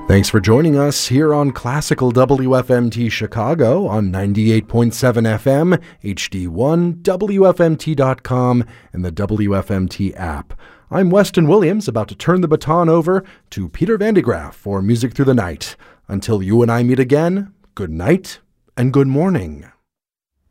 Thanks for joining us here on Classical WFMT Chicago on 98.7 FM, HD1, WFMT.com, and the WFMT app. I'm Weston Williams, about to turn the baton over to Peter Van de Graaff for Music Through the Night. Until you and I meet again, good night and good morning.